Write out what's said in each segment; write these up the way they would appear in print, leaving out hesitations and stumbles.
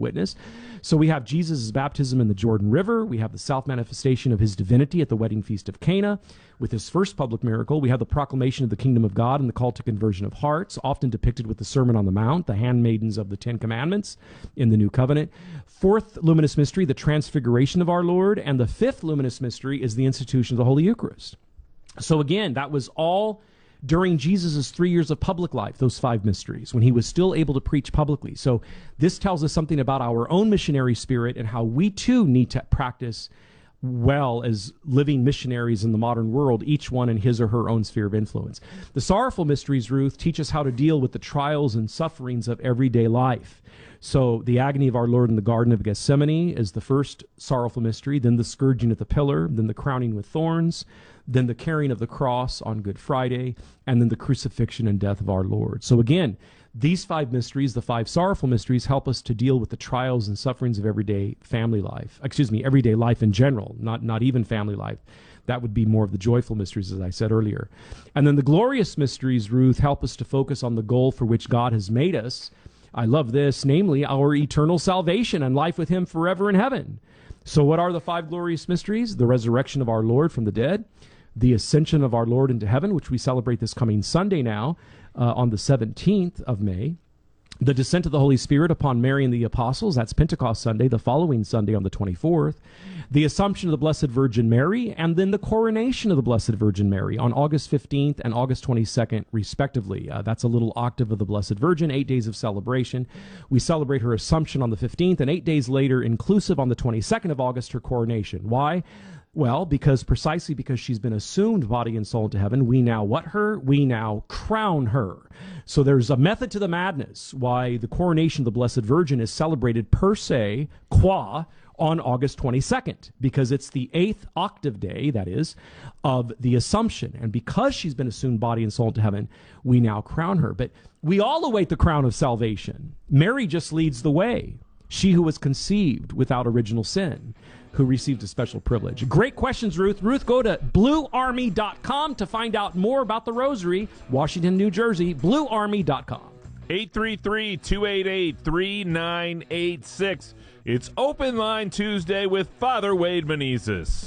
witness. So we have Jesus' baptism in the Jordan River. We have the self-manifestation of his divinity at the wedding feast of Cana. With his first public miracle, we have the proclamation of the kingdom of God and the call to conversion of hearts, often depicted with the Sermon on the Mount, the handmaidens of the Ten Commandments in the New Covenant. Fourth luminous mystery, the transfiguration of our Lord. And the fifth luminous mystery is the institution of the Holy Eucharist. So again, that was all during Jesus' 3 years of public life, those five mysteries, when he was still able to preach publicly. So this tells us something about our own missionary spirit and how we too need to practice well as living missionaries in the modern world, each one in his or her own sphere of influence. The sorrowful mysteries, Ruth, teach us how to deal with the trials and sufferings of everyday life. So the agony of our Lord in the Garden of Gethsemane is the first sorrowful mystery, then the scourging at the pillar, then the crowning with thorns, then the carrying of the cross on Good Friday, and then the crucifixion and death of our Lord. So again, these five mysteries, the five sorrowful mysteries, help us to deal with the trials and sufferings of everyday everyday life in general, not even family life. That would be more of the joyful mysteries, as I said earlier. And then the glorious mysteries, Ruth, help us to focus on the goal for which God has made us. I love this, namely our eternal salvation and life with him forever in heaven. So what are the five glorious mysteries? The resurrection of our Lord from the dead, the ascension of our Lord into heaven, which we celebrate this coming Sunday now on the 17th of May, the descent of the Holy Spirit upon Mary and the apostles, that's Pentecost Sunday, the following Sunday on the 24th, the Assumption of the Blessed Virgin Mary, and then the coronation of the Blessed Virgin Mary on August 15th and August 22nd, respectively. That's a little octave of the Blessed Virgin, 8 days of celebration. We celebrate her Assumption on the 15th, and 8 days later, inclusive on the 22nd of August, her coronation. Why? Well, precisely because she's been assumed body and soul into heaven, we now what her? We now crown her. So there's a method to the madness why the coronation of the Blessed Virgin is celebrated per se, on August 22nd, because it's the 8th octave day, that is, of the Assumption. And because she's been assumed body and soul into heaven, we now crown her. But we all await the crown of salvation. Mary just leads the way. She who was conceived without original sin, who received a special privilege. Great questions, Ruth. Ruth, go to bluearmy.com to find out more about the Rosary, Washington, New Jersey, bluearmy.com. 833-288-3986. It's Open Line Tuesday with Father Wade Menezes.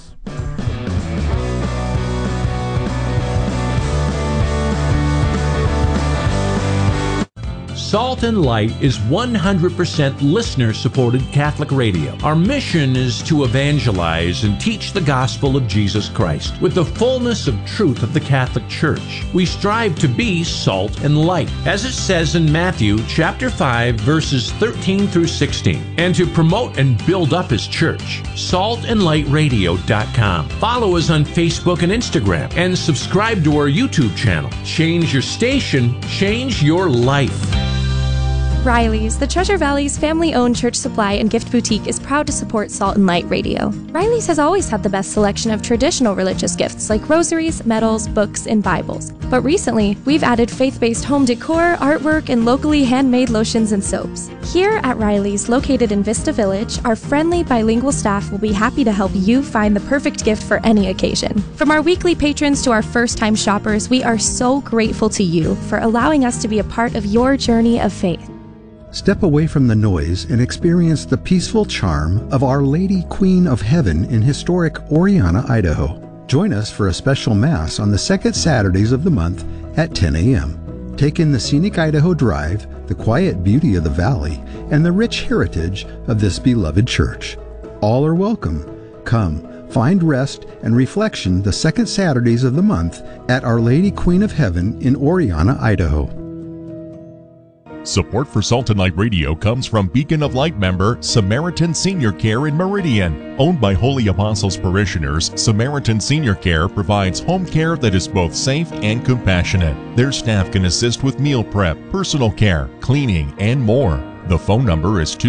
Salt and Light is 100% listener-supported Catholic radio. Our mission is to evangelize and teach the gospel of Jesus Christ with the fullness of truth of the Catholic Church. We strive to be salt and light, as it says in Matthew chapter 5, verses 13 through 16, and to promote and build up His church. saltandlightradio.com. Follow us on Facebook and Instagram, and subscribe to our YouTube channel. Change your station, change your life. Riley's, the Treasure Valley's family-owned church supply and gift boutique, is proud to support Salt and Light Radio. Riley's has always had the best selection of traditional religious gifts like rosaries, medals, books, and Bibles. But recently, we've added faith-based home decor, artwork, and locally handmade lotions and soaps. Here at Riley's, located in Vista Village, our friendly bilingual staff will be happy to help you find the perfect gift for any occasion. From our weekly patrons to our first-time shoppers, we are so grateful to you for allowing us to be a part of your journey of faith. Step away from the noise and experience the peaceful charm of Our Lady Queen of Heaven in historic Oriana, Idaho. Join us for a special Mass on the second Saturdays of the month at 10 a.m. Take in the scenic Idaho Drive, the quiet beauty of the valley, and the rich heritage of this beloved church. All are welcome. Come, find rest and reflection the second Saturdays of the month at Our Lady Queen of Heaven in Oriana, Idaho. Support for Salt and Light Radio comes from Beacon of Light member Samaritan Senior Care in Meridian. Owned by Holy Apostles parishioners, Samaritan Senior Care provides home care that is both safe and compassionate. Their staff can assist with meal prep, personal care, cleaning, and more. The phone number is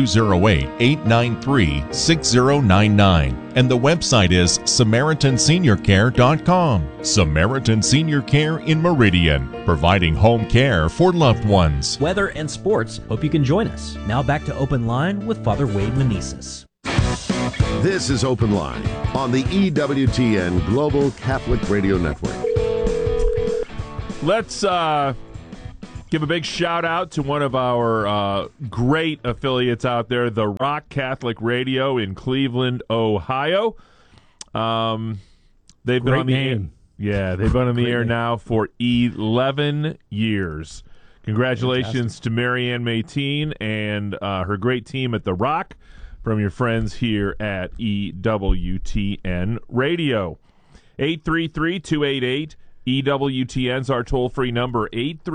208-893-6099, and the website is SamaritanSeniorCare.com. Samaritan Senior Care in Meridian, providing home care for loved ones. Weather and sports. Hope you can join us. Now back to Open Line with Father Wade Menezes. This is Open Line on the EWTN Global Catholic Radio Network. Let's Give a big shout out to one of our great affiliates out there, the Rock Catholic Radio in Cleveland, Ohio. They've been on the air. Yeah, they've been on the air now for 11 years. Congratulations to Marianne Mateen and her great team at The Rock from your friends here at EWTN Radio. 833-288 EWTN's our toll-free number,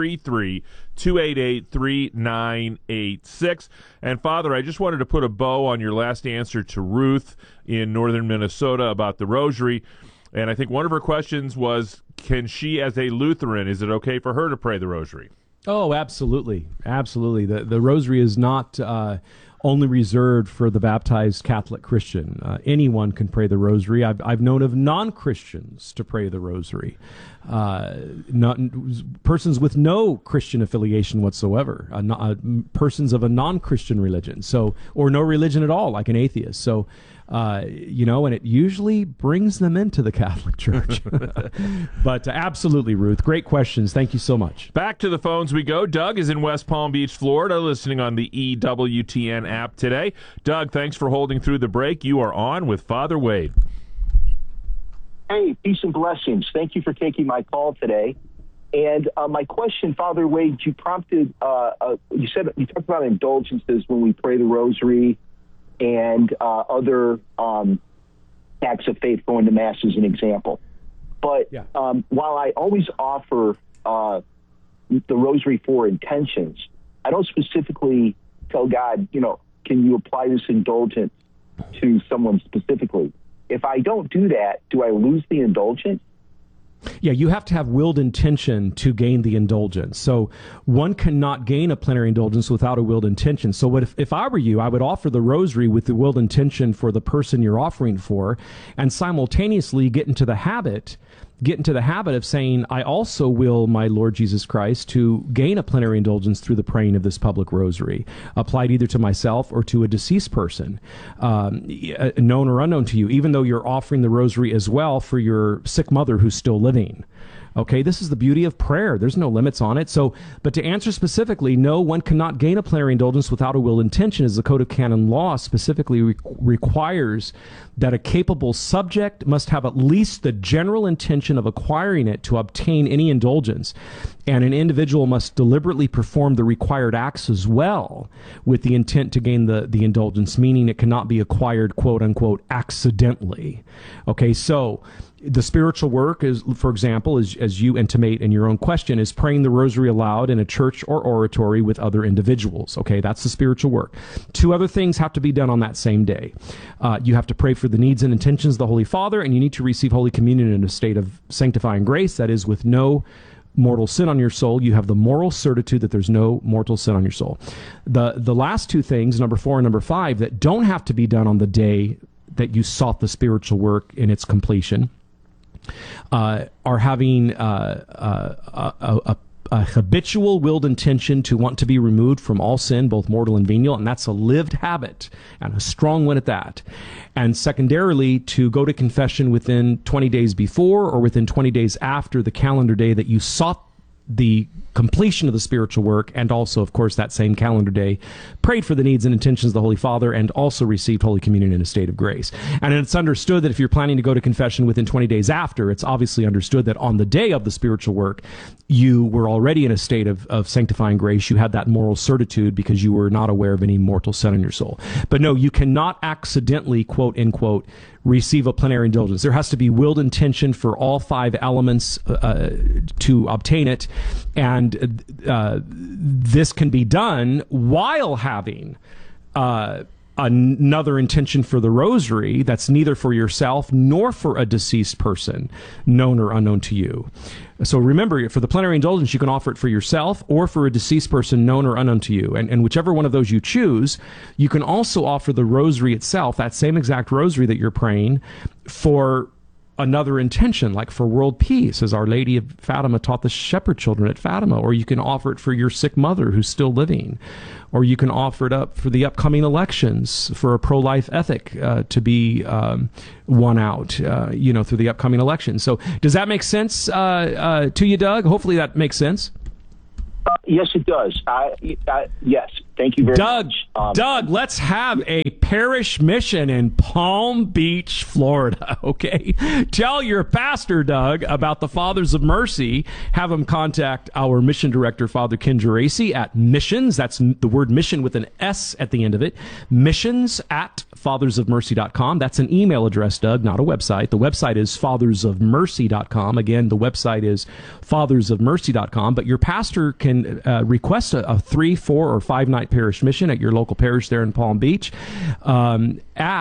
833-288-3986. And, Father, I just wanted to put a bow on your last answer to Ruth in northern Minnesota about the rosary. And I think one of her questions was, can she, as a Lutheran, is it okay for her to pray the rosary? Oh, absolutely. Absolutely. The rosary is not only reserved for the baptized Catholic Christian. Anyone can pray the rosary. I've known of non-Christians to pray the rosary. Persons with no Christian affiliation whatsoever, persons of a non-Christian religion, or no religion at all, like an atheist. So, and it usually brings them into the Catholic Church. But absolutely, Ruth, great questions. Thank you so much. Back to the phones we go. Doug is in West Palm Beach, Florida, listening on the EWTN app today. Doug, thanks for holding through the break. You are on with Father Wade. Hey, peace and blessings. Thank you for taking my call today. And my question, Father Wade, you prompted, you talked about indulgences when we pray the rosary and other acts of faith, going to Mass as an example. But while I always offer the rosary for intentions, I don't specifically tell God, can you apply this indulgence to someone specifically? If I don't do that, do I lose the indulgence? Yeah, you have to have willed intention to gain the indulgence. So one cannot gain a plenary indulgence without a willed intention. So if I were you, I would offer the rosary with the willed intention for the person you're offering for, and simultaneously get into the habit of saying, I also will, my Lord Jesus Christ, to gain a plenary indulgence through the praying of this public rosary, applied either to myself or to a deceased person, known or unknown to you, even though you're offering the rosary as well for your sick mother who's still living. Okay, this is the beauty of prayer. There's no limits on it. So, but to answer specifically, no, one cannot gain a plenary indulgence without a willed intention, as the Code of Canon Law specifically requires that a capable subject must have at least the general intention of acquiring it to obtain any indulgence. And an individual must deliberately perform the required acts as well with the intent to gain the indulgence, meaning it cannot be acquired, quote unquote, accidentally. Okay, so the spiritual work is, for example, as you intimate in your own question, is praying the rosary aloud in a church or oratory with other individuals. Okay, that's the spiritual work. Two other things have to be done on that same day. You have to pray for the needs and intentions of the Holy Father, and you need to receive Holy Communion in a state of sanctifying grace, that is, with no mortal sin on your soul. You have the moral certitude that there's no mortal sin on your soul. The last two things, number 4 and number 5, that don't have to be done on the day that you sought the spiritual work in its completion, are having a habitual willed intention to want to be removed from all sin, both mortal and venial, and that's a lived habit, and a strong one at that. And secondarily, to go to confession within 20 days before or within 20 days after the calendar day that you sought the completion of the spiritual work, and also, of course, that same calendar day, prayed for the needs and intentions of the Holy Father, and also received Holy Communion in a state of grace. And it's understood that if you're planning to go to confession within 20 days after, it's obviously understood that on the day of the spiritual work, you were already in a state of sanctifying grace. You had that moral certitude because you were not aware of any mortal sin in your soul. But no, you cannot accidentally, quote, unquote, receive a plenary indulgence. There has to be willed intention for all 5 elements to obtain it, and this can be done while having another intention for the rosary that's neither for yourself nor for a deceased person, known or unknown to you. So remember, for the plenary indulgence, you can offer it for yourself or for a deceased person, known or unknown to you. And whichever one of those you choose, you can also offer the rosary itself, that same exact rosary that you're praying, for another intention, like for world peace, as Our Lady of Fatima taught the shepherd children at Fatima. Or you can offer it for your sick mother who's still living. Or you can offer it up for the upcoming elections, for a pro-life ethic to be won out, through the upcoming elections. So does that make sense to you, Doug? Hopefully that makes sense. Yes, it does. Yes. Thank you very much. Doug, let's have a parish mission in Palm Beach, Florida, okay? Tell your pastor, Doug, about the Fathers of Mercy. Have him contact our mission director, Father Ken Geraci, at missions. That's the word mission with an S at the end of it. missions@fathersofmercy.com. That's an email address, Doug, not a website. The website is fathersofmercy.com. Again, the website is fathersofmercy.com. But your pastor can request a 3, 4, or 5 night parish mission at your local parish there in Palm Beach by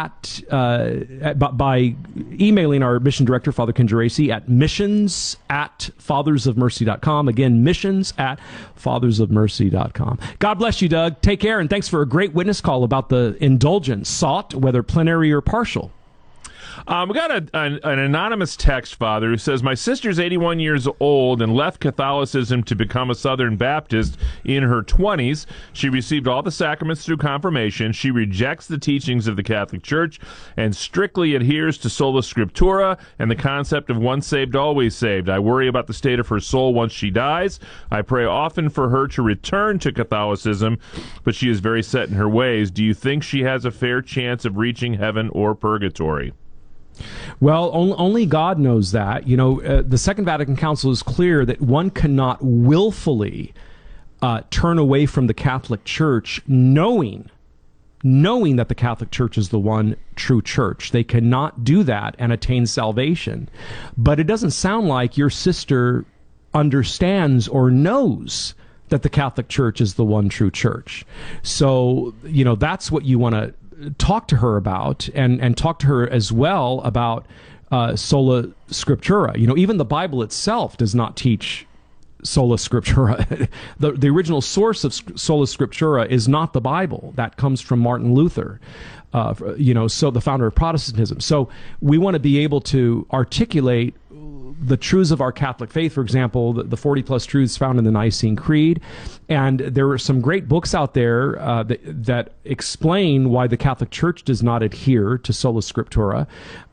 emailing our mission director, Father Ken Geraci, at missions@fathersofmercy.com. Again, missions@fathersofmercy.com. God bless you, Doug. Take care, and thanks for a great witness call about the indulgence sought, whether plenary or partial. We got an anonymous text, Father, who says, my sister's 81 years old and left Catholicism to become a Southern Baptist in her 20s. She received all the sacraments through confirmation. She rejects the teachings of the Catholic Church and strictly adheres to sola scriptura and the concept of once saved, always saved. I worry about the state of her soul once she dies. I pray often for her to return to Catholicism, but she is very set in her ways. Do you think she has a fair chance of reaching heaven or purgatory? Well, only God knows that. You know, the Second Vatican Council is clear that one cannot willfully turn away from the Catholic Church knowing that the Catholic Church is the one true church. They cannot do that and attain salvation. But it doesn't sound like your sister understands or knows that the Catholic Church is the one true church. So, you know, that's what you want to talk to her about, and talk to her as well about sola scriptura. You know, even the Bible itself does not teach sola scriptura. The original source of sola scriptura is not the Bible. That comes from Martin Luther, so the founder of Protestantism. So we want to be able to articulate the truths of our Catholic faith, for example, the 40-plus truths found in the Nicene Creed. And there are some great books out there that explain why the Catholic Church does not adhere to sola scriptura.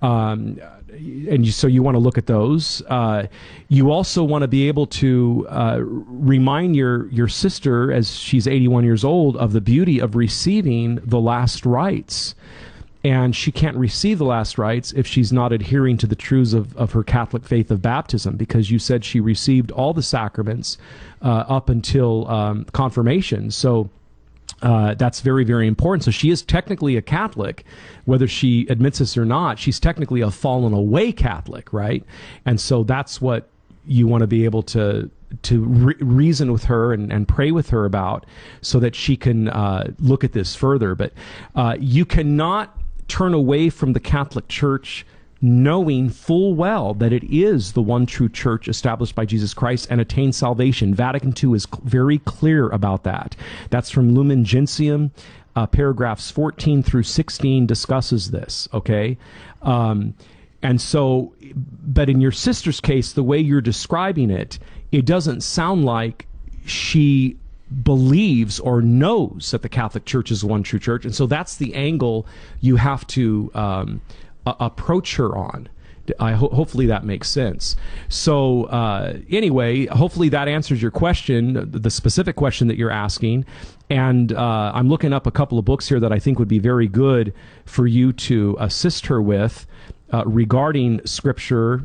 So you want to look at those. You also want to be able to remind your sister, as she's 81 years old, of the beauty of receiving the last rites. And she can't receive the last rites if she's not adhering to the truths of her Catholic faith of baptism, because you said she received all the sacraments up until confirmation. So that's very, very important. So she is technically a Catholic, whether she admits this or not. She's technically a fallen away Catholic, right? And so that's what you want to be able to reason with her and pray with her about, so that she can look at this further. But you cannot turn away from the Catholic Church knowing full well that it is the one true church established by Jesus Christ and attain salvation. Vatican II is very clear about that. That's from Lumen Gentium. Paragraphs 14 through 16 discusses this, okay? And so, but in your sister's case, the way you're describing it, it doesn't sound like she believes or knows that the Catholic Church is the one true church. And so that's the angle you have to approach her on. Hopefully that makes sense. So anyway, hopefully that answers your question, the specific question that you're asking. And I'm looking up a couple of books here that I think would be very good for you to assist her with regarding Scripture.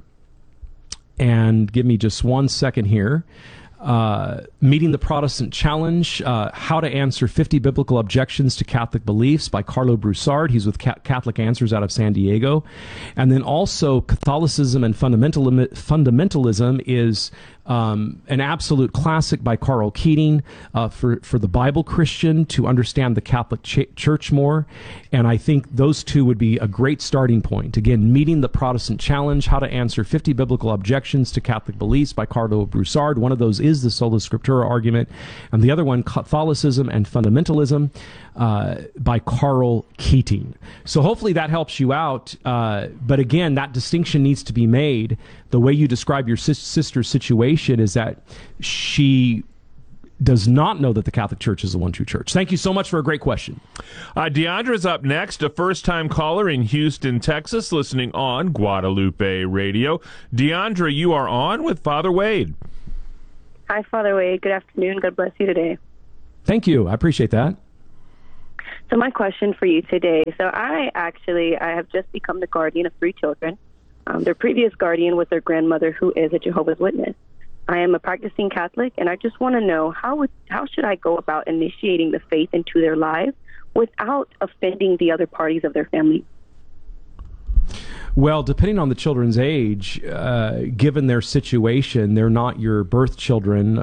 And give me just 1 second here. Meeting the Protestant Challenge, How to Answer 50 Biblical Objections to Catholic Beliefs by Carlo Broussard. He's with Catholic Answers out of San Diego. And then also Catholicism and Fundamentalism is an absolute classic by Carl Keating for the Bible Christian to understand the Catholic Church more. And I think those two would be a great starting point. Again, Meeting the Protestant Challenge, How to Answer 50 Biblical Objections to Catholic Beliefs by Carlo Broussard. One of those is the Sola Scriptura argument. And the other one, Catholicism and Fundamentalism by Carl Keating. So hopefully that helps you out. But again, that distinction needs to be made. The way you describe your sister's situation is that she does not know that the Catholic Church is the one true church. Thank you so much for a great question. Deandra's up next, a first-time caller in Houston, Texas, listening on Guadalupe Radio. Deandra, you are on with Father Wade. Hi, Father Wade. Good afternoon. God bless you today. Thank you. I appreciate that. So my question for you today, I have just become the guardian of 3 children. Their previous guardian was their grandmother, who is a Jehovah's Witness. I am a practicing Catholic, and I just want to know how should I go about initiating the faith into their lives without offending the other parties of their family? Well, depending on the children's age, given their situation, they're not your birth children.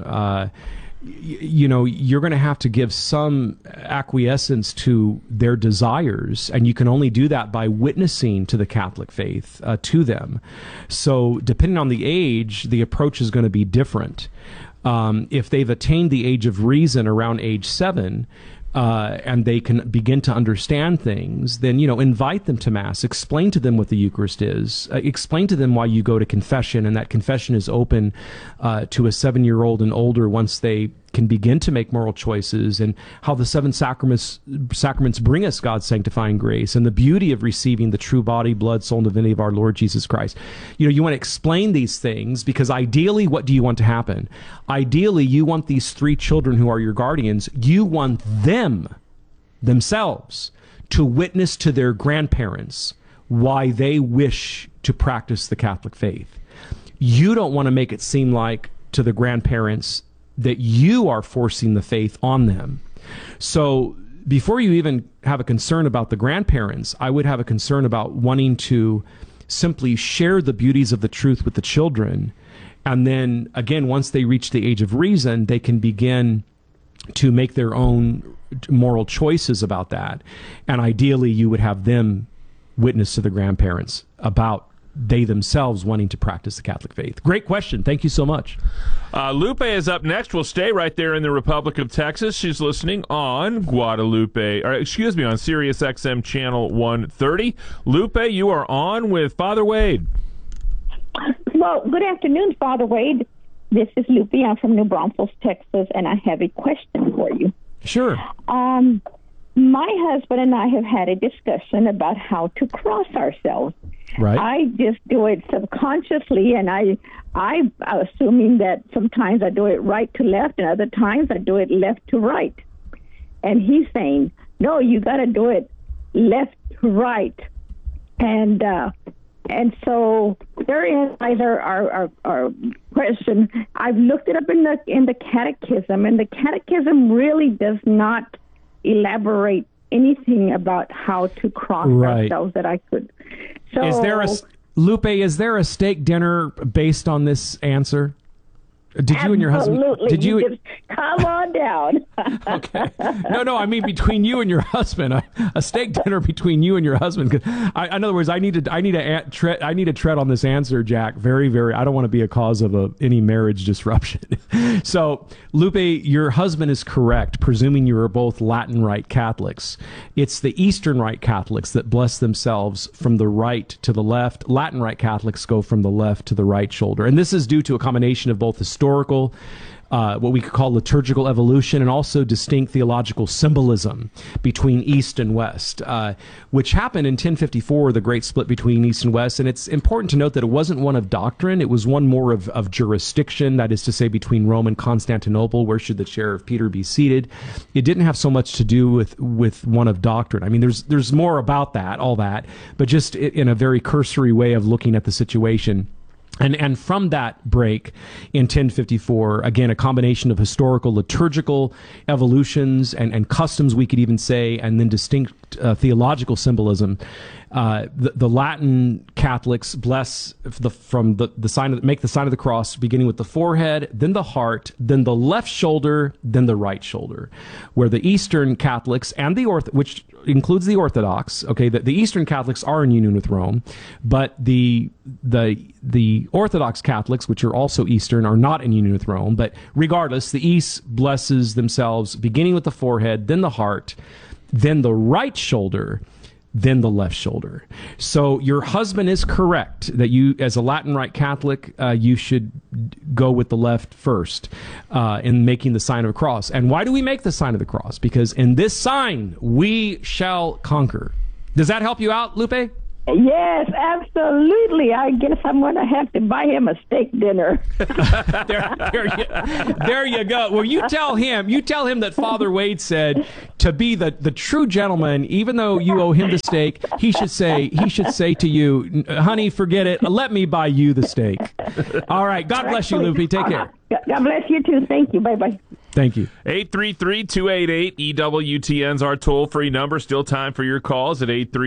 You're going to have to give some acquiescence to their desires, and you can only do that by witnessing to the Catholic faith to them. So depending on the age, the approach is going to be different. If they've attained the age of reason around age 7, and they can begin to understand things, then, invite them to Mass, explain to them what the Eucharist is, explain to them why you go to confession, and that confession is open to a 7-year-old and older once they can begin to make moral choices, and how the 7 sacraments bring us God's sanctifying grace and the beauty of receiving the true body, blood, soul, and divinity of our Lord Jesus Christ. You want to explain these things because ideally, what do you want to happen? Ideally, you want these 3 children who are your guardians, you want themselves to witness to their grandparents why they wish to practice the Catholic faith. You don't want to make it seem like to the grandparents that you are forcing the faith on them. So before you even have a concern about the grandparents, I would have a concern about wanting to simply share the beauties of the truth with the children. And then, again, once they reach the age of reason, they can begin to make their own moral choices about that. And ideally, you would have them witness to the grandparents about they themselves wanting to practice the Catholic faith. Great question. Thank you so much. Lupe is up next. We'll stay right there in the Republic of Texas. She's listening on on Sirius XM Channel 130. Lupe, you are on with Father Wade. Well, good afternoon, Father Wade. This is Lupe. I'm from New Braunfels, Texas, and I have a question for you. Sure. My husband and I have had a discussion about how to cross ourselves. Right. I just do it subconsciously, and I'm assuming that sometimes I do it right to left, and other times I do it left to right. And he's saying, no, you got to do it left to right. And so therein lies our question. I've looked it up in the Catechism, and the Catechism really does not elaborate anything about how to cross ourselves that I could. So, Lupe, is there a steak dinner based on this answer? Did you and your husband? Absolutely. Just come on down. Okay. No. I mean between you and your husband, a steak dinner between you and your husband. In other words, I need to tread on this answer, Jack. Very, very. I don't want to be a cause of any marriage disruption. So, Lupe, your husband is correct, presuming you are both Latin Rite Catholics. It's the Eastern Rite Catholics that bless themselves from the right to the left. Latin Rite Catholics go from the left to the right shoulder, and this is due to a combination of both historical, what we could call liturgical evolution, and also distinct theological symbolism between East and West, which happened in 1054, the great split between East and West. And it's important to note that it wasn't one of doctrine. It was one more of jurisdiction, that is to say, between Rome and Constantinople. Where should the chair of Peter be seated? It didn't have so much to do with one of doctrine. I mean, there's more about that, all that, but just in a very cursory way of looking at the situation. And from that break in 1054, again, a combination of historical, liturgical evolutions and customs, we could even say, and then distinct theological symbolism. The Latin Catholics bless from the sign make the sign of the cross, beginning with the forehead, then the heart, then the left shoulder, then the right shoulder. Where the Eastern Catholics and which includes the Orthodox, okay, the Eastern Catholics are in union with Rome, but the Orthodox Catholics, which are also Eastern, are not in union with Rome. But regardless, the East blesses themselves beginning with the forehead, then the heart, then the right shoulder, then the left shoulder. So your husband is correct that you, as a Latin Rite Catholic, you should go with the left first in making the sign of a cross. And why do we make the sign of the cross? Because in this sign, we shall conquer. Does that help you out, Lupe? Yes, absolutely. I guess I'm going to have to buy him a steak dinner. there you go. Well, you tell him that Father Wade said to be the true gentleman, even though you owe him the steak, he should say to you, honey, forget it. Let me buy you the steak. All right. God bless you, Loopy. Take care. God bless you too. Thank you. Bye-bye. Thank you. 833-288-EWTN's our toll-free number. Still time for your calls at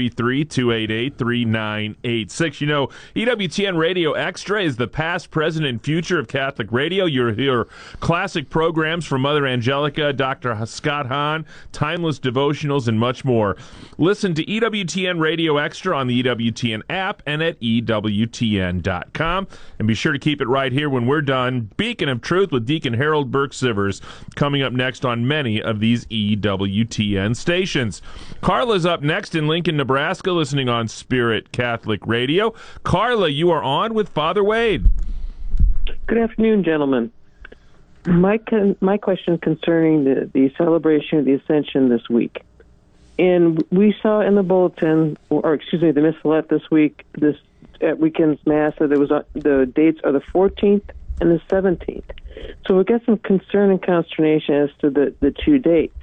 833-288-3986. You know, EWTN Radio Extra is the past, present, and future of Catholic radio. You'll hear classic programs from Mother Angelica, Dr. Scott Hahn, timeless devotionals, and much more. Listen to EWTN Radio Extra on the EWTN app and at EWTN.com. And be sure to keep it right here when we're done. Beacon of Truth with Deacon Harold Burke-Sivers coming up next on many of these EWTN stations. Carla's up next in Lincoln, Nebraska, listening on Spirit Catholic Radio. Carla, you are on with Father Wade. Good afternoon, gentlemen. My question concerning the celebration of the Ascension this week. And we saw in the bulletin, the missalette this week, this weekend's Mass, that the dates are the 14th and the 17th. So we got some concern and consternation as to the two dates.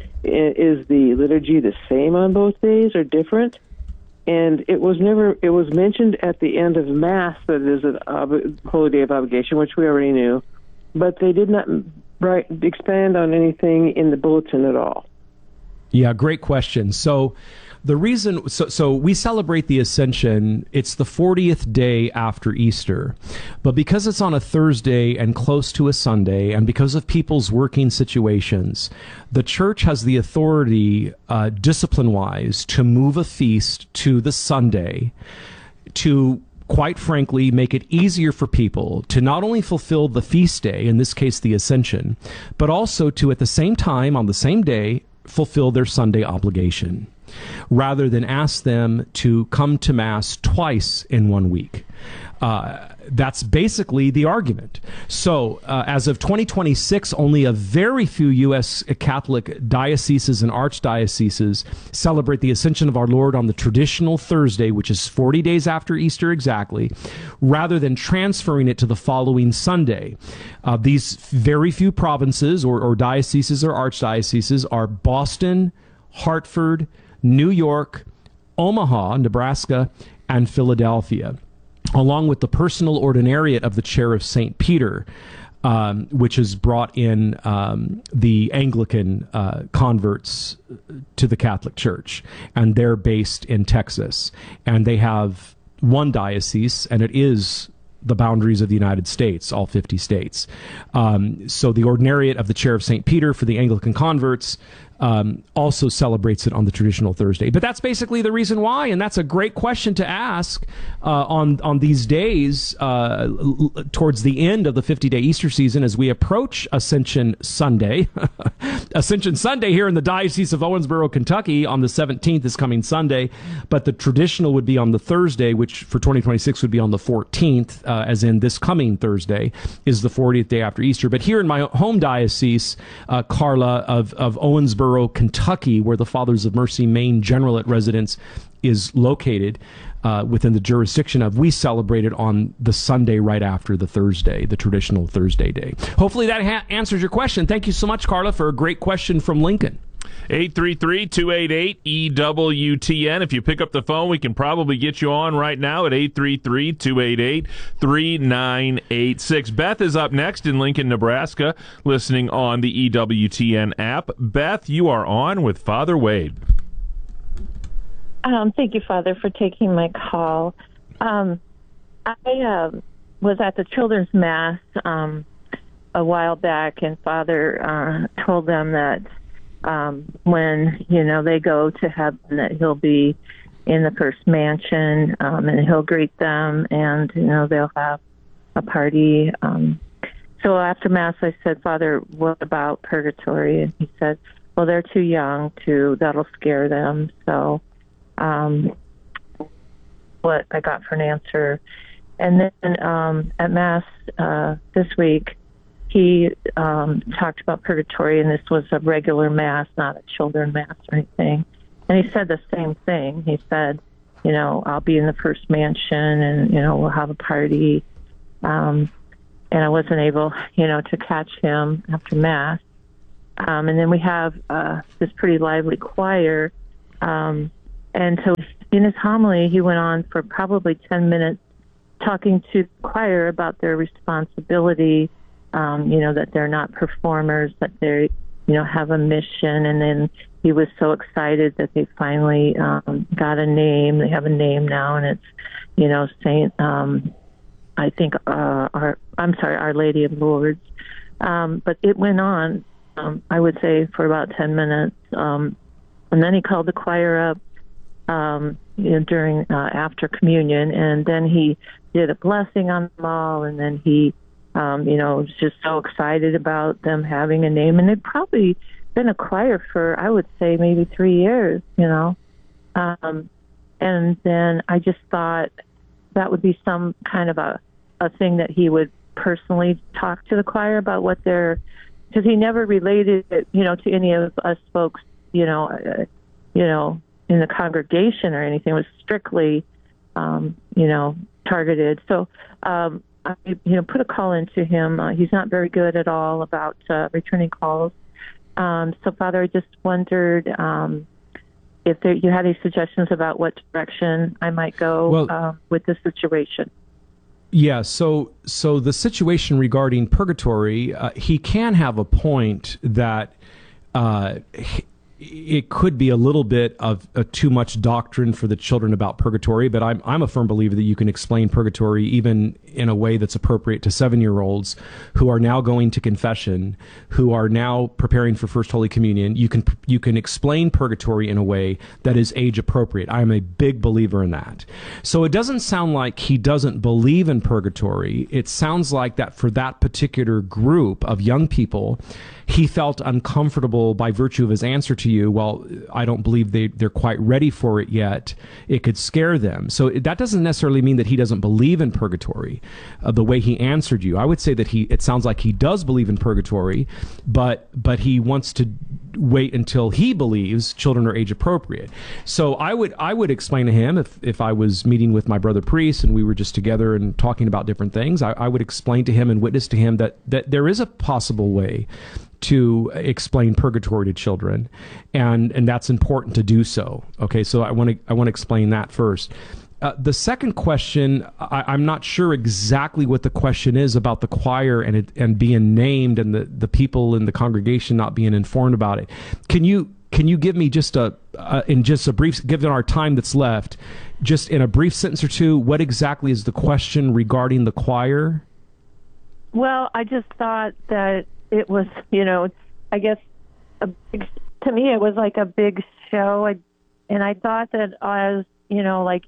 Is the liturgy the same on both days or different? And it was mentioned at the end of Mass that it is a holy day of obligation, which we already knew, but they did not expand on anything in the bulletin at all. Yeah, great question. So the reason, so we celebrate the Ascension, it's the 40th day after Easter. But because it's on a Thursday and close to a Sunday, and because of people's working situations, the Church has the authority, discipline-wise, to move a feast to the Sunday to, quite frankly, make it easier for people to not only fulfill the feast day, in this case the Ascension, but also to, at the same time, on the same day, fulfill their Sunday obligation, rather than ask them to come to Mass twice in 1 week. That's basically the argument. So as of 2026, only a very few U.S. Catholic dioceses and archdioceses celebrate the Ascension of our Lord on the traditional Thursday, which is 40 days after Easter exactly, rather than transferring it to the following Sunday. These very few provinces or dioceses or archdioceses are Boston, Hartford, New York, Omaha, Nebraska, and Philadelphia, along with the personal ordinariate of the Chair of St. Peter, which has brought in the Anglican converts to the Catholic Church. And they're based in Texas. And they have one diocese, and it is the boundaries of the United States, all 50 states. So the ordinariate of the Chair of St. Peter for the Anglican converts also celebrates it on the traditional Thursday. But that's basically the reason why, and that's a great question to ask on these days towards the end of the 50-day Easter season as we approach Ascension Sunday. Ascension Sunday here in the Diocese of Owensboro, Kentucky on the 17th this coming Sunday, but the traditional would be on the Thursday, which for 2026 would be on the 14th, as in this coming Thursday is the 40th day after Easter. But here in my home diocese, Carla, of Owensboro, Kentucky, where the Fathers of Mercy Main Generalate residence is located within the jurisdiction of, we celebrate it on the Sunday right after the Thursday, the traditional Thursday day. Hopefully that answers your question. Thank you so much, Carla, for a great question from Lincoln. 833-288-EWTN. If you pick up the phone, we can probably get you on right now at 833-288-3986. Beth is up next in Lincoln, Nebraska, listening on the EWTN app. Beth, you are on with Father Wade. Thank you, Father, for taking my call. I was at the Children's Mass a while back, and Father told them that when, they go to heaven, that he'll be in the first mansion, and he'll greet them, and, they'll have a party. So after Mass, I said, Father, what about purgatory? And he said, well, they're too young that'll scare them. So what I got for an answer. And then at Mass this week, he talked about purgatory, and this was a regular Mass, not a children Mass or anything. And he said the same thing. He said, I'll be in the first mansion, and we'll have a party. And I wasn't able, to catch him after Mass. And then we have this pretty lively choir. And so in his homily, he went on for probably 10 minutes talking to the choir about their responsibility, that they're not performers, that they, have a mission. And then he was so excited that they finally got a name. They have a name now, and it's, Saint, I think, Our Lady of Lourdes. But it went on, I would say, for about 10 minutes. And then he called the choir up during after communion, and then he did a blessing on them all, and then he was just so excited about them having a name. And they'd probably been a choir for, I would say, maybe 3 years, and then I just thought that would be some kind of a thing that he would personally talk to the choir about what they're, because he never related it, to any of us folks, in the congregation or anything. It was strictly, targeted. So, I, put a call into him. He's not very good at all about returning calls. So, Father, I just wondered if you had any suggestions about what direction I might go with this situation. Yeah, so the situation regarding purgatory, he can have a point that it could be a little bit of too much doctrine for the children about purgatory, but I'm a firm believer that you can explain purgatory even in a way that's appropriate to 7-year-olds who are now going to confession, who are now preparing for First Holy Communion. You can explain purgatory in a way that is age appropriate. I'm a big believer in that. So it doesn't sound like he doesn't believe in purgatory. It sounds like that for that particular group of young people, he felt uncomfortable by virtue of his answer to you. Well, I don't believe they're quite ready for it yet. It could scare them. So that doesn't necessarily mean that he doesn't believe in purgatory, the way he answered you. I would say that it sounds like he does believe in purgatory, but he wants to wait until he believes children are age appropriate. So I would explain to him, if I was meeting with my brother priest and we were just together and talking about different things, I would explain to him and witness to him that there is a possible way to explain purgatory to children, and that's important to do so. Okay, so I want to explain that first. The second question, I'm not sure exactly what the question is about the choir and being named and the people in the congregation not being informed about it. Can you give me just in just a brief, given our time that's left, just in a brief sentence or two, what exactly is the question regarding the choir? Well, I just thought that it was, I guess, to me it was like a big show. And I thought that as, like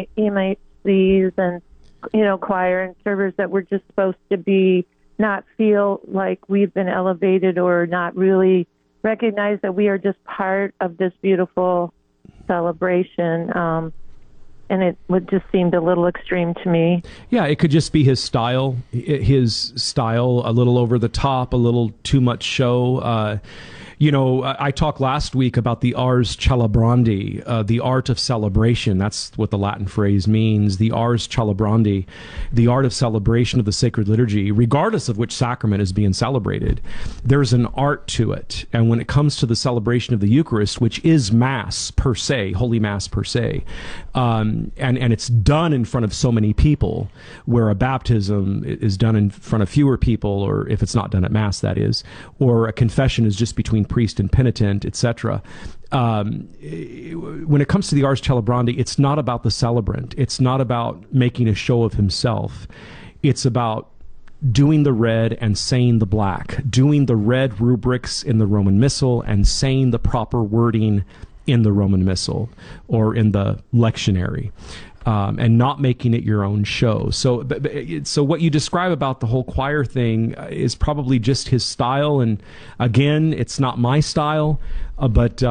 EMACs and, choir and servers, that we're just supposed to not feel like we've been elevated or not really recognize that we are just part of this beautiful celebration. And it would just seemed a little extreme to me. Yeah, it could just be his style. His style, a little over the top, a little too much show. I talked last week about the ars celebrandi, the art of celebration. That's what the Latin phrase means, the ars celebrandi, the art of celebration of the sacred liturgy, regardless of which sacrament is being celebrated. There's an art to it. And when it comes to the celebration of the Eucharist, which is Mass per se, Holy Mass per se, and it's done in front of so many people, where a baptism is done in front of fewer people, or if it's not done at Mass, that is, or a confession is just between priest and penitent, etc. When it comes to the ars celebrandi, it's not about the celebrant. It's not about making a show of himself. It's about doing the red and saying the black, doing the red rubrics in the Roman Missal and saying the proper wording in the Roman Missal or in the lectionary. And not making it your own show. So what you describe about the whole choir thing is probably just his style. And again, it's not my style, but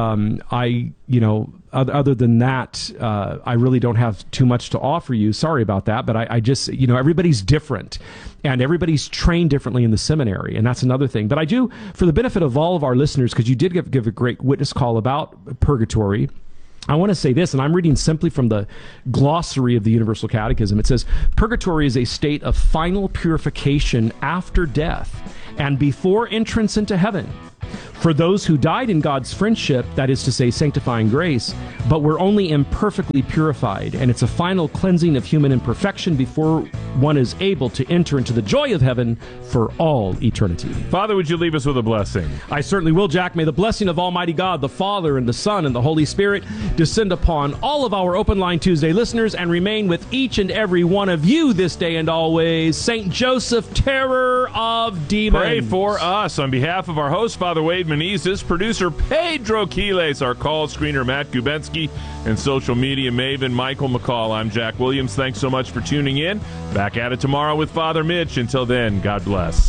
other than that, I really don't have too much to offer you. Sorry about that, but I just, everybody's different. And everybody's trained differently in the seminary, and that's another thing. But I do, for the benefit of all of our listeners, because you did give a great witness call about purgatory, I want to say this, and I'm reading simply from the glossary of the Universal Catechism. It says, purgatory is a state of final purification after death and before entrance into heaven. For those who died in God's friendship, that is to say, sanctifying grace, but were only imperfectly purified, and it's a final cleansing of human imperfection before one is able to enter into the joy of heaven for all eternity. Father, would you leave us with a blessing? I certainly will, Jack. May the blessing of Almighty God, the Father, and the Son, and the Holy Spirit descend upon all of our Open Line Tuesday listeners and remain with each and every one of you this day and always. St. Joseph, terror of demons. Pray for us. On behalf of our host, Father Wade Menezes, producer Pedro Quiles, our call screener Matt Gubensky, and social media maven Michael McCall, I'm Jack Williams. Thanks so much for tuning in. Back at it tomorrow with Father Mitch. Until then, God bless.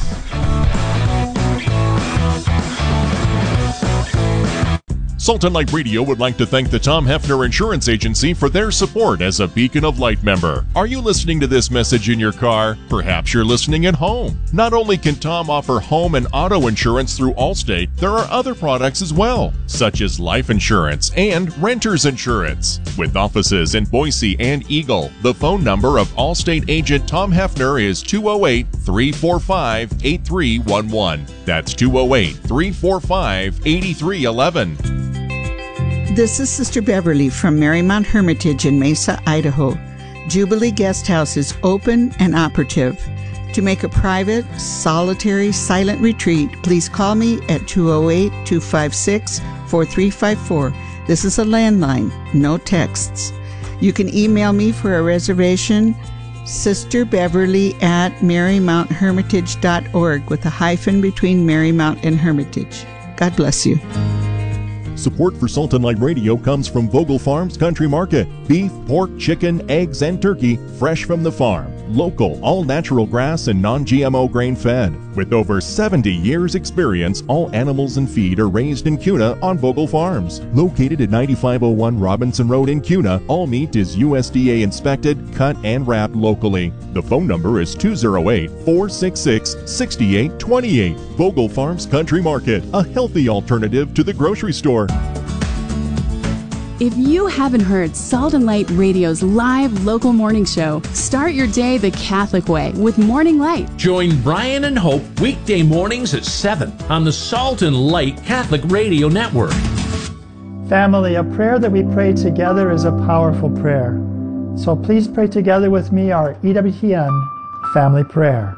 Salt and Light Radio would like to thank the Tom Hefner Insurance Agency for their support as a Beacon of Light member. Are you listening to this message in your car? Perhaps you're listening at home. Not only can Tom offer home and auto insurance through Allstate, there are other products as well, such as life insurance and renter's insurance. With offices in Boise and Eagle, the phone number of Allstate agent Tom Hefner is 208-345-8311. That's 208-345-8311. This is Sister Beverly from Marymount Hermitage in Mesa, Idaho. Jubilee Guest House is open and operative. To make a private, solitary, silent retreat, please call me at 208-256-4354. This is a landline, no texts. You can email me for a reservation, sisterbeverly@marymounthermitage.org with a hyphen between Marymount and Hermitage. God bless you. Support for Salt and Light Radio comes from Vogel Farms Country Market. Beef, pork, chicken, eggs, and turkey fresh from the farm. Local, all-natural grass and non-GMO grain-fed. With over 70 years' experience, all animals and feed are raised in Kuna on Vogel Farms. Located at 9501 Robinson Road in Kuna, all meat is USDA inspected, cut, and wrapped locally. The phone number is 208-466-6828. Vogel Farms Country Market, a healthy alternative to the grocery store. If you haven't heard Salt and Light Radio's live local morning show, start your day the Catholic way with Morning Light. Join Brian and Hope weekday mornings at 7 on the Salt and Light Catholic Radio Network. Family, a prayer that we pray together is a powerful prayer. So please pray together with me our EWTN family prayer.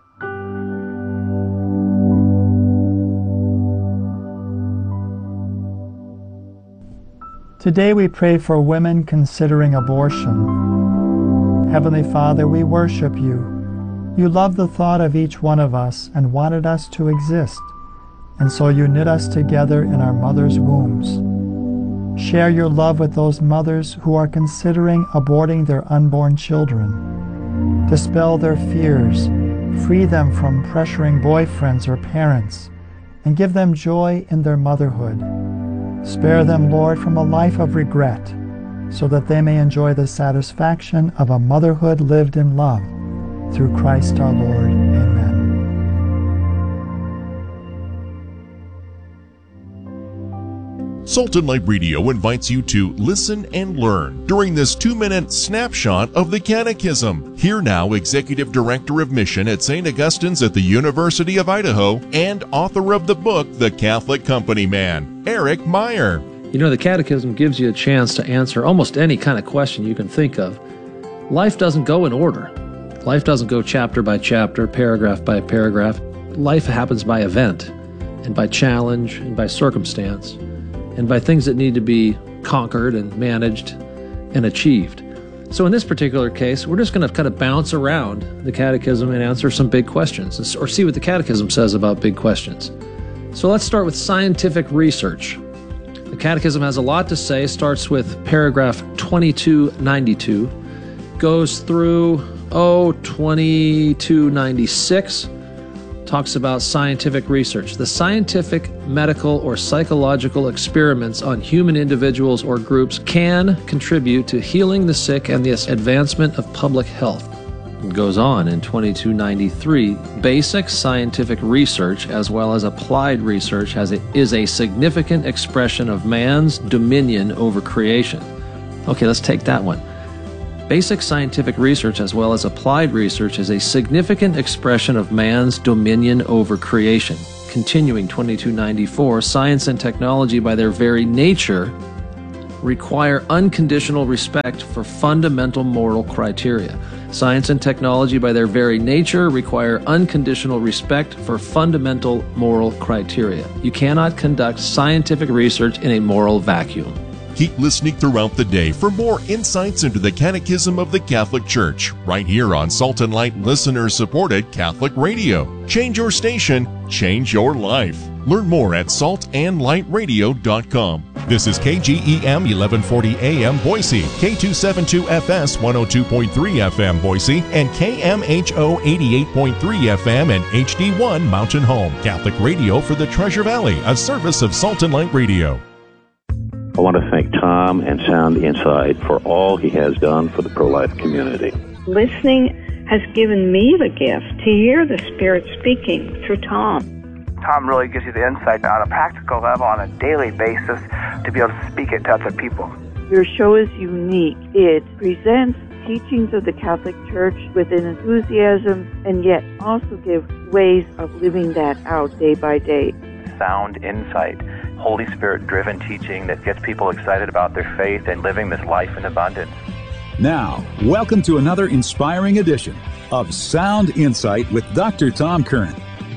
Today we pray for women considering abortion. Heavenly Father, we worship you. You love the thought of each one of us and wanted us to exist, and so you knit us together in our mother's wombs. Share your love with those mothers who are considering aborting their unborn children. Dispel their fears, free them from pressuring boyfriends or parents, and give them joy in their motherhood. Spare them, Lord, from a life of regret, so that they may enjoy the satisfaction of a motherhood lived in love. Through Christ our Lord. Amen. Salt and Light Radio invites you to listen and learn during this 2-minute snapshot of the Catechism. Here now, Executive Director of Mission at St. Augustine's at the University of Idaho and author of the book, The Catholic Company Man, Eric Meyer. You know, the Catechism gives you a chance to answer almost any kind of question you can think of. Life doesn't go in order. Life doesn't go chapter by chapter, paragraph by paragraph. Life happens by event, and by challenge, and by circumstance, and by things that need to be conquered and managed and achieved. So in this particular case, we're just going to kind of bounce around the Catechism and answer some big questions, or see what the Catechism says about big questions. So let's start with scientific research. The Catechism has a lot to say, starts with paragraph 2292, goes through 2296, talks about scientific research. The scientific, medical, or psychological experiments on human individuals or groups can contribute to healing the sick and the advancement of public health. It goes on in 2293, basic scientific research as well as applied research is a significant expression of man's dominion over creation. Okay, let's take that one. Basic scientific research as well as applied research is a significant expression of man's dominion over creation. Continuing 2294, science and technology by their very nature require unconditional respect for fundamental moral criteria. Science and technology by their very nature require unconditional respect for fundamental moral criteria. You cannot conduct scientific research in a moral vacuum. Keep listening throughout the day for more insights into the Catechism of the Catholic Church, right here on Salt and Light listener-supported Catholic Radio. Change your station, change your life. Learn more at saltandlightradio.com. This is KGEM 1140 AM Boise, K272FS 102.3 FM Boise, and KMHO 88.3 FM and HD1 Mountain Home. Catholic Radio for the Treasure Valley, a service of Salt and Light Radio. I want to thank Tom and Sound Insight for all he has done for the pro-life community. Listening has given me the gift to hear the Spirit speaking through Tom. Tom really gives you the insight on a practical level, on a daily basis, to be able to speak it to other people. Your show is unique. It presents teachings of the Catholic Church with an enthusiasm and yet also gives ways of living that out day by day. Sound Insight, Holy Spirit-driven teaching that gets people excited about their faith and living this life in abundance. Now, welcome to another inspiring edition of Sound Insight with Dr. Tom Curran.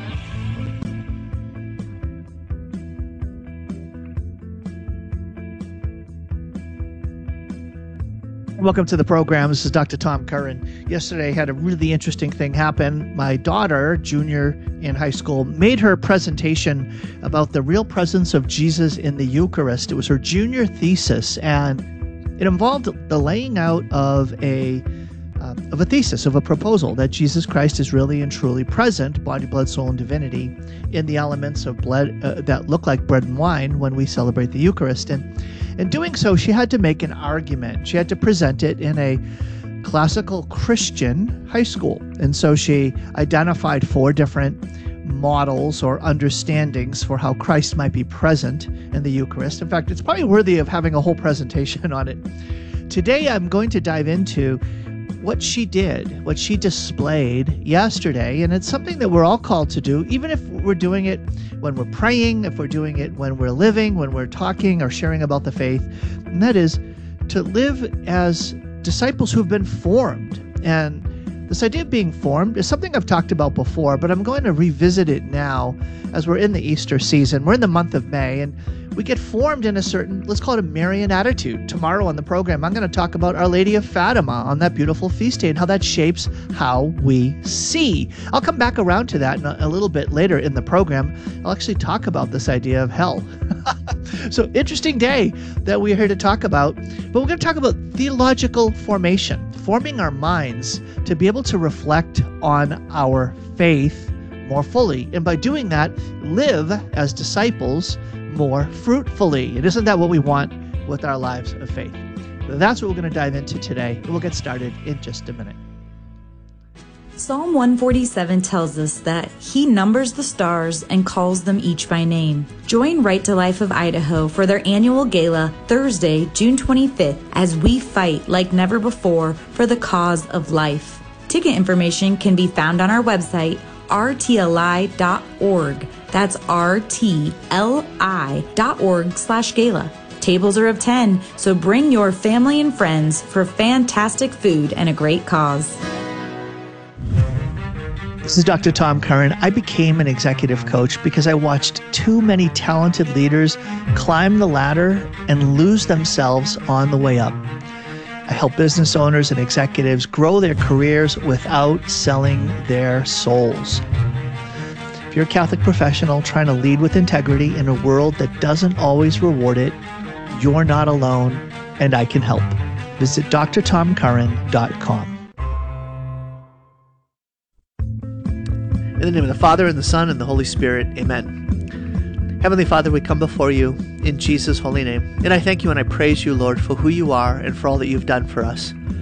Welcome to the program. This is Dr. Tom Curran. Yesterday I had a really interesting thing happen. My daughter, junior in high school, made her presentation about the real presence of Jesus in the Eucharist. It was her junior thesis, and it involved the laying out of a thesis, of a proposal that Jesus Christ is really and truly present, body, blood, soul, and divinity, in the elements of blood that look like bread and wine when we celebrate the Eucharist. And in doing so, she had to make an argument. She had to present it in a classical Christian high school. And so she identified 4 different models or understandings for how Christ might be present in the Eucharist. In fact, it's probably worthy of having a whole presentation on it. Today, I'm going to dive into what she did, what she displayed yesterday, and it's something that we're all called to do, even if we're doing it when we're praying, if we're doing it when we're living, when we're talking or sharing about the faith, and that is to live as disciples who have been formed. And this idea of being formed is something I've talked about before, but I'm going to revisit it now as we're in the Easter season. We're in the month of May, and we get formed in a certain, let's call it a Marian attitude. Tomorrow on the program, I'm going to talk about Our Lady of Fatima on that beautiful feast day and how that shapes how we see. I'll come back around to that a little bit later in the program. I'll actually talk about this idea of hell. So interesting day that we're here to talk about, but we're going to talk about theological formation, forming our minds to be able to reflect on our faith more fully. And by doing that, live as disciples more fruitfully. And isn't that what we want with our lives of faith? That's what we're going to dive into today. We'll get started in just a minute. Psalm 147 tells us that He numbers the stars and calls them each by name. Join Right to Life of Idaho for their annual gala Thursday, June 25th, as we fight like never before for the cause of life. Ticket information can be found on our website, rtli.org. That's rtli.org/gala. Tables are of 10, so bring your family and friends for fantastic food and a great cause. This is Dr. Tom Curran. I became an executive coach because I watched too many talented leaders climb the ladder and lose themselves on the way up. I help business owners and executives grow their careers without selling their souls. If you're a Catholic professional trying to lead with integrity in a world that doesn't always reward it, you're not alone, and I can help. Visit drtomcurran.com. In the name of the Father, and the Son, and the Holy Spirit, amen. Heavenly Father, we come before you in Jesus' holy name. And I thank you and I praise you, Lord, for who you are and for all that you've done for us.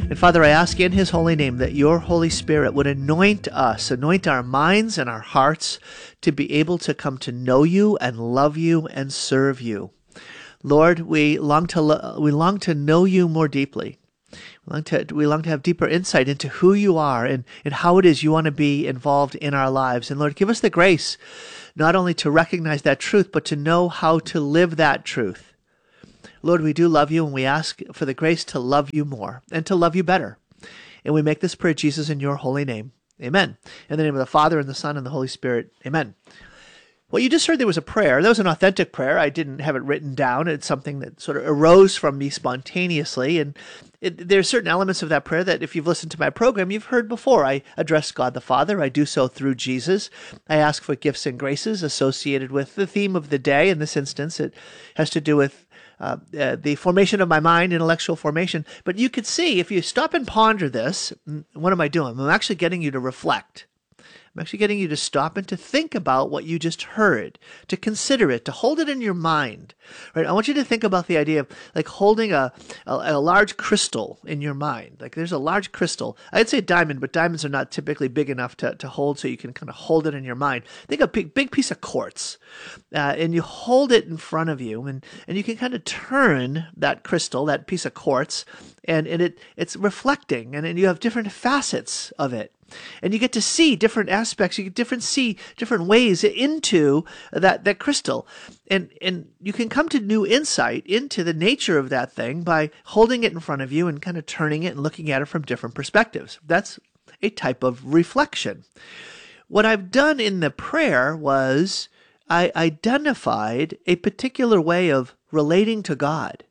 And Father, I ask in his holy name that your Holy Spirit would anoint us, anoint our minds and our hearts to be able to come to know you and love you and serve you. Lord, we long to know you more deeply. We long to have deeper insight into who you are and how it is you want to be involved in our lives. And Lord, give us the grace not only to recognize that truth, but to know how to live that truth. Lord, we do love you, and we ask for the grace to love you more and to love you better. And we make this prayer, Jesus, in your holy name. Amen. In the name of the Father, and the Son, and the Holy Spirit. Amen. Well, you just heard there was a prayer. That was an authentic prayer. I didn't have it written down. It's something that sort of arose from me spontaneously. And there are certain elements of that prayer that if you've listened to my program, you've heard before. I address God the Father. I do so through Jesus. I ask for gifts and graces associated with the theme of the day. In this instance, it has to do with the formation of my mind, intellectual formation. But you could see, if you stop and ponder this, what am I doing? I'm actually getting you to reflect. I'm actually getting you to stop and to think about what you just heard, to consider it, to hold it in your mind. Right? I want you to think about the idea of like holding a large crystal in your mind. Like there's a large crystal. I'd say diamond, but diamonds are not typically big enough to hold, so you can kind of hold it in your mind. Think a big piece of quartz, and you hold it in front of you, and you can kind of turn that crystal, that piece of quartz, and it's reflecting, and you have different facets of it. And you get to see different aspects. You get see different ways into that crystal, and you can come to new insight into the nature of that thing by holding it in front of you and kind of turning it and looking at it from different perspectives. That's a type of reflection. What I've done in the prayer was I identified a particular way of relating to God.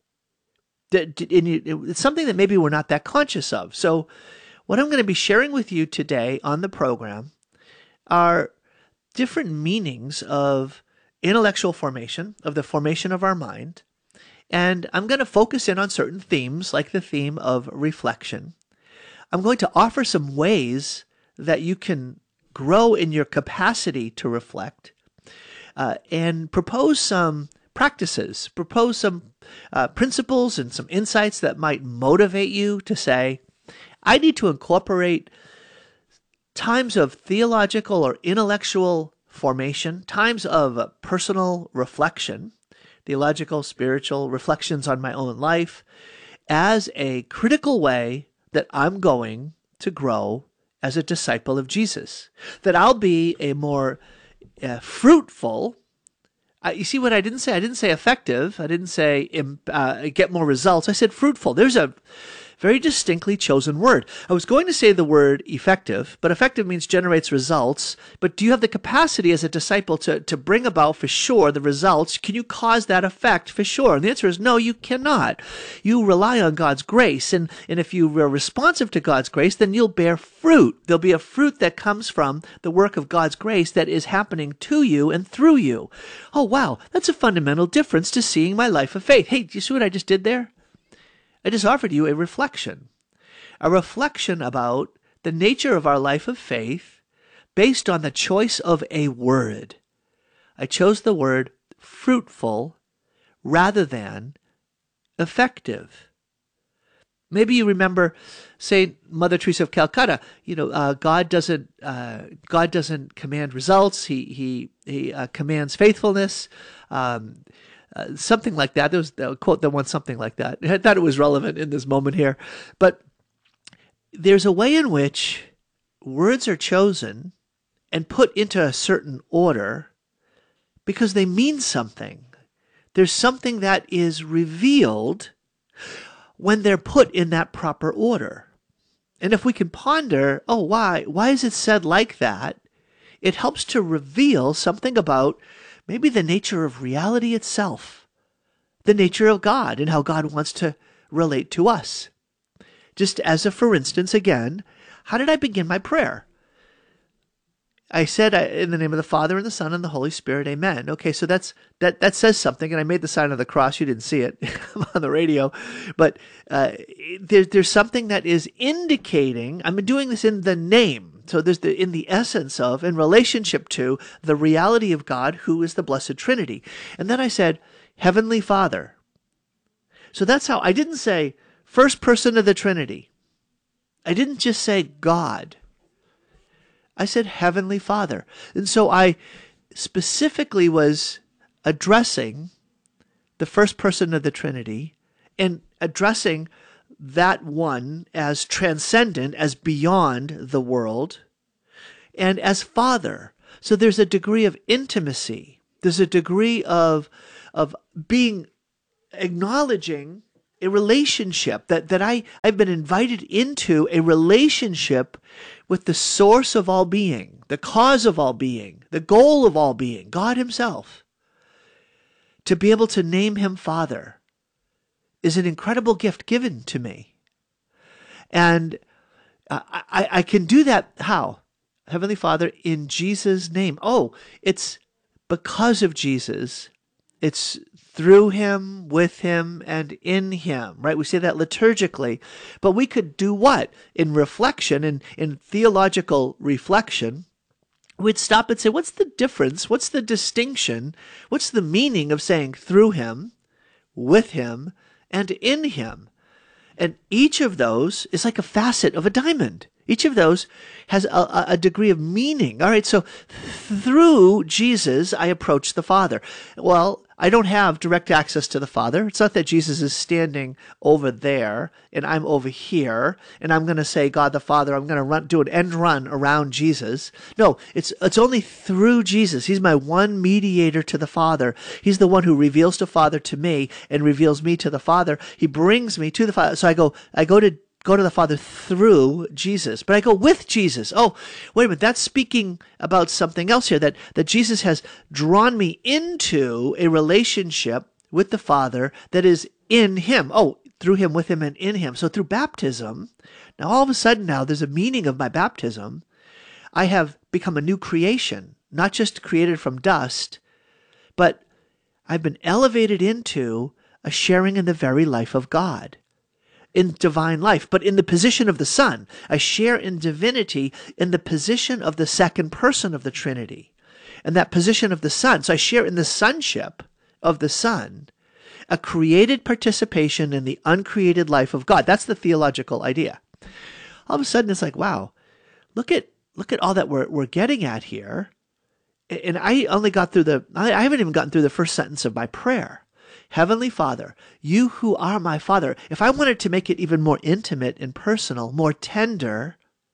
It's something that maybe we're not that conscious of. So what I'm going to be sharing with you today on the program are different meanings of intellectual formation, of the formation of our mind. And I'm going to focus in on certain themes, like the theme of reflection. I'm going to offer some ways that you can grow in your capacity to reflect, and propose some practices, propose some principles and some insights that might motivate you to say, I need to incorporate times of theological or intellectual formation, times of personal reflection, theological, spiritual reflections on my own life, as a critical way that I'm going to grow as a disciple of Jesus. That I'll be a more fruitful. You see what I didn't say? I didn't say effective. I didn't say get more results. I said fruitful. There's a very distinctly chosen word. I was going to say the word effective, but effective means generates results. But do you have the capacity as a disciple to bring about for sure the results? Can you cause that effect for sure? And the answer is no, you cannot. You rely on God's grace. And if you are responsive to God's grace, then you'll bear fruit. There'll be a fruit that comes from the work of God's grace that is happening to you and through you. Oh, wow. That's a fundamental difference to seeing my life of faith. Hey, do you see what I just did there? I just offered you a reflection about the nature of our life of faith based on the choice of a word. I chose the word fruitful rather than effective. Maybe you remember Saint Mother Teresa of Calcutta. God doesn't command results. He commands faithfulness. Something like that. There was a quote that went something like that. I thought it was relevant in this moment here. But there's a way in which words are chosen and put into a certain order because they mean something. There's something that is revealed when they're put in that proper order. And if we can ponder, why is it said like that? It helps to reveal something about maybe the nature of reality itself, the nature of God and how God wants to relate to us. Just as a for instance, again, how did I begin my prayer? I said, in the name of the Father and the Son and the Holy Spirit, amen. Okay, so that says something, and I made the sign of the cross. You didn't see it on the radio, but there's something that is indicating, I'm doing this in the name. So there's in the essence of, in relationship to, the reality of God, who is the Blessed Trinity. And then I said, Heavenly Father. So that's how, I didn't say first person of the Trinity. I didn't just say God. I said Heavenly Father. And so I specifically was addressing the first person of the Trinity and addressing that one as transcendent, as beyond the world, and as Father. So there's a degree of intimacy. There's a degree of being, acknowledging a relationship that I've been invited into, a relationship with the source of all being, the cause of all being, the goal of all being, God himself. To be able to name him Father is an incredible gift given to me. And I can do that how? Heavenly Father, in Jesus' name. Oh, it's because of Jesus. It's through him, with him, and in him, right? We say that liturgically. But we could do what? In reflection, in theological reflection, we'd stop and say, what's the difference? What's the distinction? What's the meaning of saying through him, with him, and in him? And each of those is like a facet of a diamond. Each of those has a degree of meaning. All right, so through Jesus, I approach the Father. Well, I don't have direct access to the Father. It's not that Jesus is standing over there and I'm over here and I'm going to say, God the Father, I'm going to do an end run around Jesus. No, it's only through Jesus. He's my one mediator to the Father. He's the one who reveals the Father to me and reveals me to the Father. He brings me to the Father. So I go to the Father through Jesus, but I go with Jesus. Oh, wait a minute, that's speaking about something else here, that Jesus has drawn me into a relationship with the Father that is in him. Oh, through him, with him, and in him. So through baptism, now all of a sudden now there's a meaning of my baptism. I have become a new creation, not just created from dust, but I've been elevated into a sharing in the very life of God. In divine life, but in the position of the Son. I share in divinity in the position of the second person of the Trinity. And that position of the Son. So I share in the sonship of the Son, a created participation in the uncreated life of God. That's the theological idea. All of a sudden it's like, wow, look at all that we're getting at here. And I only got through I haven't even gotten through the first sentence of my prayer. Heavenly Father, you who are my Father. If I wanted to make it even more intimate and personal, more tender,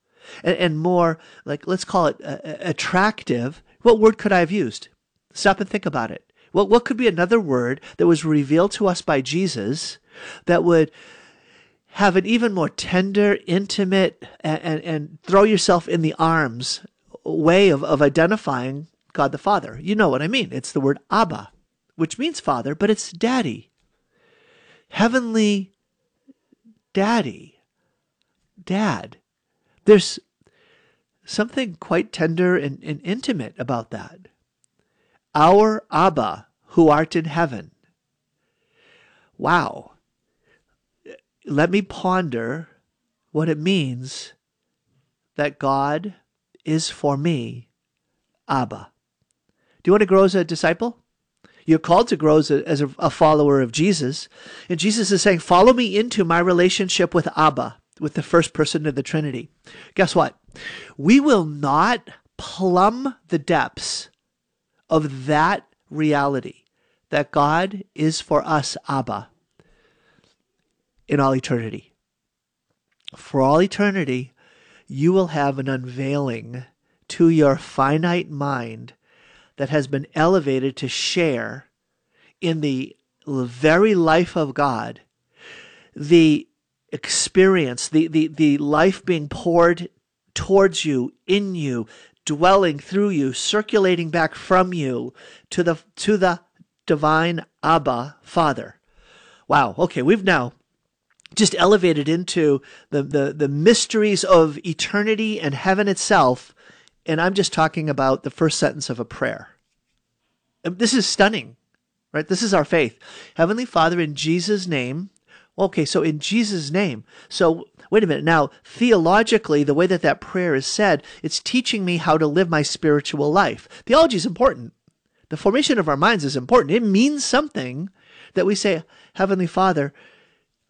and more, like, let's call it attractive, what word could I have used? Stop and think about it. What could be another word that was revealed to us by Jesus that would have an even more tender, intimate, and throw yourself in the arms way of identifying God the Father? You know what I mean. It's the word Abba, which means Father, but it's Daddy. Heavenly Daddy. Dad. There's something quite tender and intimate about that. Our Abba, who art in heaven. Wow. Let me ponder what it means that God is for me Abba. Do you want to grow as a disciple? You're called to grow as a follower of Jesus. And Jesus is saying, follow me into my relationship with Abba, with the first person of the Trinity. Guess what? We will not plumb the depths of that reality, that God is for us Abba, in all eternity. For all eternity, you will have an unveiling to your finite mind that has been elevated to share in the very life of God, the experience, the life being poured towards you, in you, dwelling through you, circulating back from you to the divine Abba Father. Wow. Okay, we've now just elevated into the mysteries of eternity and heaven itself. And I'm just talking about the first sentence of a prayer. This is stunning, right? This is our faith. Heavenly Father, in Jesus' name. Okay, so in Jesus' name. So wait a minute. Now, theologically, the way that prayer is said, it's teaching me how to live my spiritual life. Theology is important. The formation of our minds is important. It means something that we say, Heavenly Father,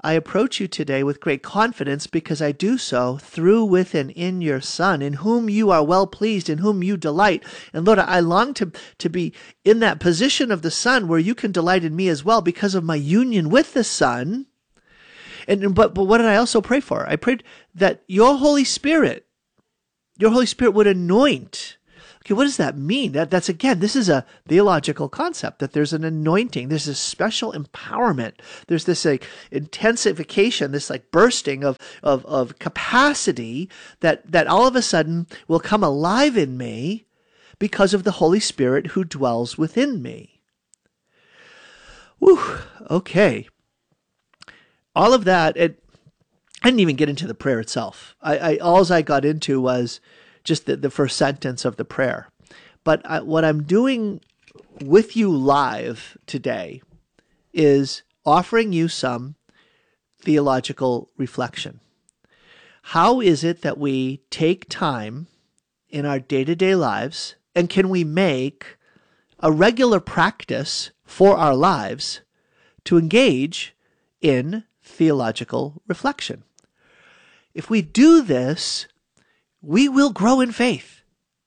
I approach you today with great confidence because I do so through, with, and in your Son, in whom you are well pleased, in whom you delight. And Lord, I long to be in that position of the Son where you can delight in me as well because of my union with the Son. But what did I also pray for? I prayed that your Holy Spirit would anoint. Okay, what does that mean? That's again, this is a theological concept, that there's an anointing, there's a special empowerment, there's this like intensification, this like bursting of capacity that all of a sudden will come alive in me because of the Holy Spirit who dwells within me. Whew, okay. All of that, I didn't even get into the prayer itself. All I got into was just the first sentence of the prayer. But what I'm doing with you live today is offering you some theological reflection. How is it that we take time in our day-to-day lives, and can we make a regular practice for our lives to engage in theological reflection? If we do this, we will grow in faith.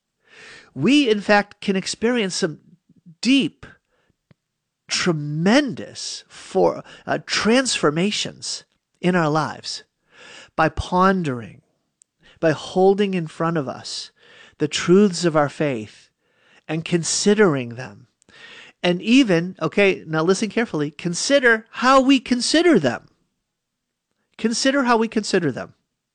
We, in fact, can experience some deep, tremendous transformations in our lives by pondering, by holding in front of us the truths of our faith and considering them. And even, okay, now listen carefully, consider how we consider them. Consider how we consider them.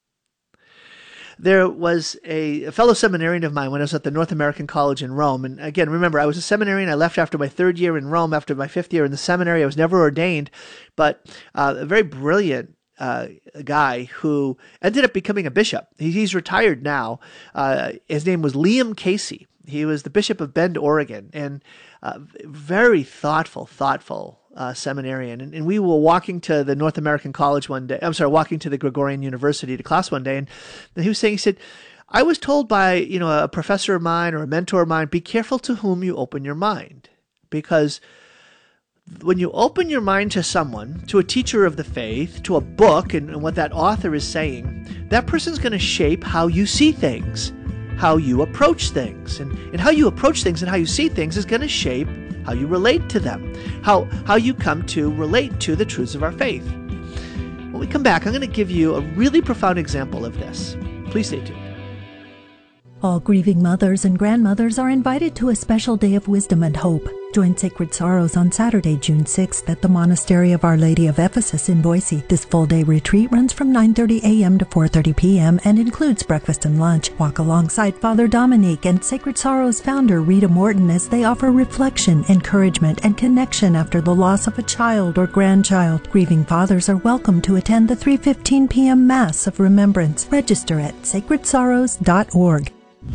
There was a fellow seminarian of mine when I was at the North American College in Rome. And again, remember, I was a seminarian. I left after my 3rd year in Rome. After my 5th year in the seminary, I was never ordained. But a very brilliant guy who ended up becoming a bishop. He's retired now. His name was Liam Casey. He was the Bishop of Bend, Oregon, and very thoughtful seminarian. And we were walking to the North American College one day. Walking to the Gregorian University to class one day. And he was saying, he said, I was told by, a professor of mine or a mentor of mine, be careful to whom you open your mind. Because when you open your mind to someone, to a teacher of the faith, to a book and what that author is saying, that person's going to shape how you see things, how you approach things. And how you approach things and how you see things is going to shape how you relate to them, how you come to relate to the truths of our faith. When we come back, I'm going to give you a really profound example of this. Please stay tuned. All grieving mothers and grandmothers are invited to a special day of wisdom and hope. Join Sacred Sorrows on Saturday, June 6th at the Monastery of Our Lady of Ephesus in Boise. This full-day retreat runs from 9:30 a.m. to 4:30 p.m. and includes breakfast and lunch. Walk alongside Father Dominique and Sacred Sorrows founder Rita Morton as they offer reflection, encouragement, and connection after the loss of a child or grandchild. Grieving fathers are welcome to attend the 3:15 p.m. Mass of Remembrance. Register at sacredsorrows.org.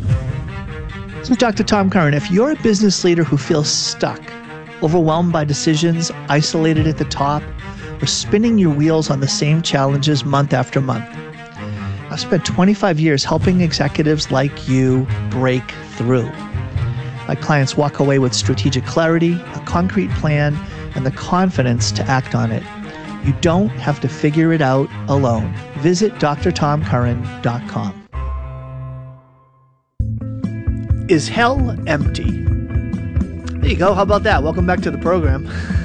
This is Dr. Tom Curran. If you're a business leader who feels stuck, overwhelmed by decisions, isolated at the top, or spinning your wheels on the same challenges month after month, I've spent 25 years helping executives like you break through. My clients walk away with strategic clarity, a concrete plan, and the confidence to act on it. You don't have to figure it out alone. Visit drtomcurran.com. Is hell empty? There you go. How about that? Welcome back to the program.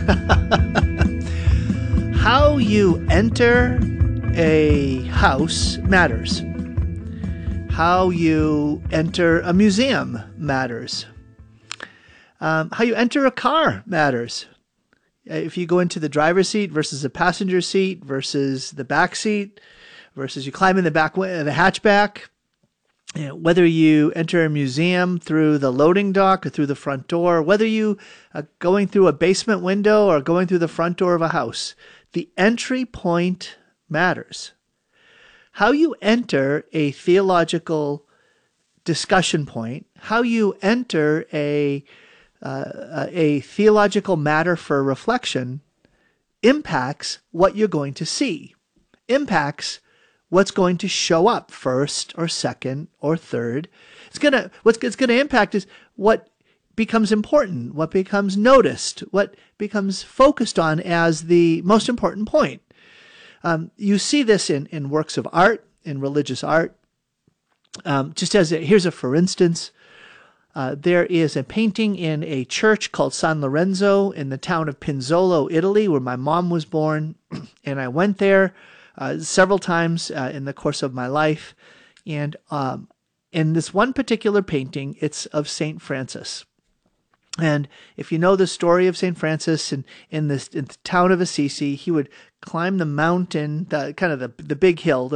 How you enter a house matters. How you enter a museum matters. How you enter a car matters. If you go into the driver's seat versus the passenger seat versus the back seat versus you climb in the back, the hatchback. Whether you enter a museum through the loading dock or through the front door, whether you are going through a basement window or going through the front door of a house, the entry point matters. How you enter a theological discussion point, how you enter a theological matter for reflection impacts what you're going to see, impacts what's going to show up first or second or third. What's going to impact is what becomes important, what becomes noticed, what becomes focused on as the most important point. You see this in works of art, in religious art. Here's a for instance. There is a painting in a church called San Lorenzo in the town of Pinzolo, Italy, where my mom was born. And I went there several times in the course of my life. And in this one particular painting, it's of St. Francis. And if you know the story of St. Francis in the town of Assisi, he would climb the mountain, the big hill,